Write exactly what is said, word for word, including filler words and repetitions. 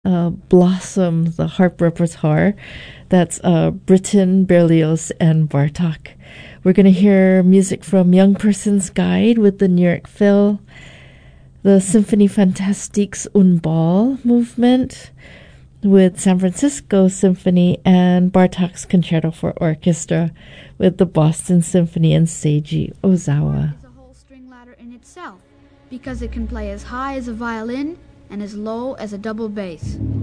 uh, Blossom, the harp repertoire. That's uh, Britten, Berlioz, and Bartok. We're going to hear music from Young Person's Guide with the New York Phil, the Symphonie Fantastiques Un Ball movement with San Francisco Symphony, and Bartok's Concerto for Orchestra with the Boston Symphony and Seiji Ozawa. It's a whole string ladder in itself because it can play as high as a violin and as low as a double bass.